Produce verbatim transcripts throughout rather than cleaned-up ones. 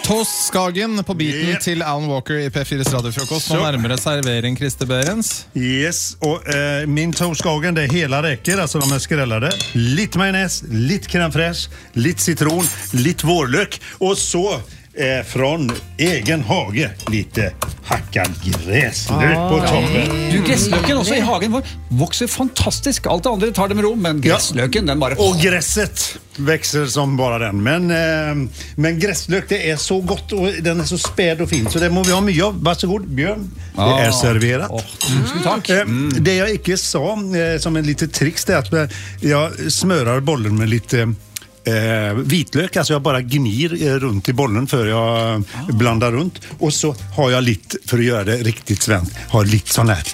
Toast Skagen på biten yeah. til Alan Walker i P fires radiofrokost. Nå nærmere servering, Christer Behrens. Yes, och eh, min Toast Skagen, det är hela räcker, alltså de är skrällade. Lite majonnäs, lite crème fraîche, lite citron, lite vårlök och så eh, från egen hage lite hackad gräslök ah, på toppen. Du, gräslöken också i hagen vår vokser fantastisk. Allt andra tar det med ro, men gräslöken den bara... Och gräset växer som bara den. Men, eh, men gräslök, det är så gott och den är så späd och fin. Så det må vi ha mycket av. Varsågod, Björn. Det är ah. serverat. Oh. Mm. Tack. Mm. Det jag inte sa eh, som en lite tricks det är att jag smörar bollen med lite... Eh, vitlök, alltså jag bara gnir eh, runt i bollen för jag ah. blandar runt och så har jag lite, för att göra det riktigt svenskt, har lite sån här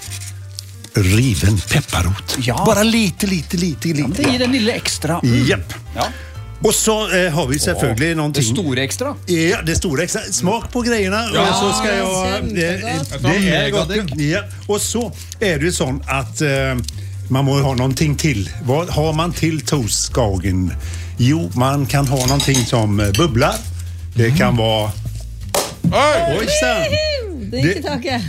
riven pepparrot. Ja. Bara lite, lite, lite, lite. Ja, det är den lilla extra. Mm. Japp. Ja. Och så eh, har vi selvfølgelig oh, någonting. Det stora extra? Ja, det stora extra. Smak på grejerna. Ja. Och så ska jag... Eh, det är gott. Ja. Och så är det sån att eh, man må ha någonting till. Vad har man till Toast Skagen? Jo, man kan ha någonting som bubblar. Det kan vara... Oj! Oj, det är inte taket.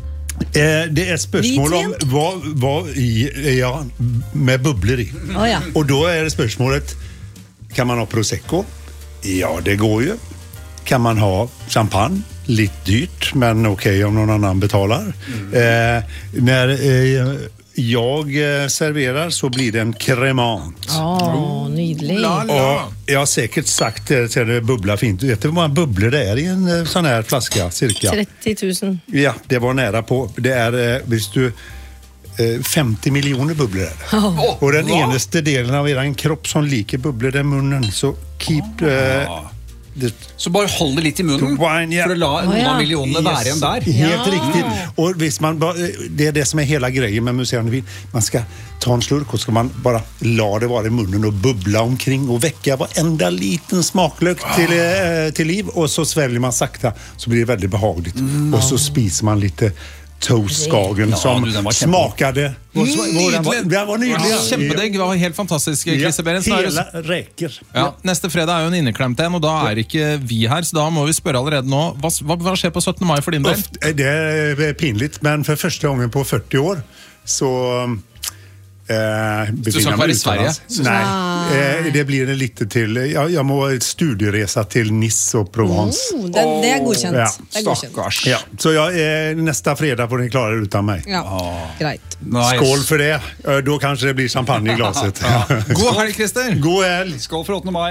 Eh, det är spörsmål om vad, vad i, ja, med bubblor i. Oh, ja. Och då är det spörsmålet, kan man ha prosecco? Ja, det går ju. Kan man ha champagne? Lite dyrt, men okej okay, om någon annan betalar. Mm. Eh, när... Eh, jag serverar så blir det en cremant. Åh, oh, nydelig. Och jag har säkert sagt det till det bubblar fint. Vet du hur många bubblor det är i en sån här flaska cirka? trettio tusen. Ja, det var nära på. Det är, visst du, femtio miljoner bubblor är det. Oh, och den wow. enaste delen av er kropp som liker bubblor, det är munnen. Så keep... Oh. Eh, Det, så bara håll det lite i munnen wine, yeah. för att la några oh, ja. miljoner vara yes. en där. Helt ja. riktigt. Och visst man det är det som är hela grejen med museerna. Man ska ta en slurk och ska man bara la det vara i munnen och bubbla omkring och väcka varenda liten smaklök oh. till eh, till liv och så sväljer man sakta så blir det väldigt behagligt. Mm. Och så spiser man lite Toast Skagen ja, som du, smakade det var nydelig. Kjempedegg, det var helt fantastisk. Christer Behrens. Hela räcker. Ja, neste fredag er jo en inneklemt en, og da er ikke vi her, så da må vi spørre allerede nå. Hva, hva, hva skjer på syttende mai for din del? Det er pinligt, men för första gången på fyrtio år så Eh, du ska vara i Sverige? Nej, eh, det blir en lite till. Jag, jag må studieresa till Nice och Provence. Oh, det, det är godkänt. Ja. Det är godkänt. Ja, så jag, eh, nästa fredag får ni klara det utan mig. Ja, oh. greit. Nice. Skål för det. Då kanske det blir champagne i glaset. God helg, Christer. God helg. Skål för åttende maj.